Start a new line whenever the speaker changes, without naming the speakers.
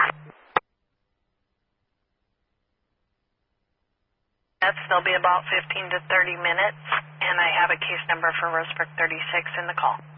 They'll be about 15 to 30 minutes, and I have a case number for Roseburg 36 in the call.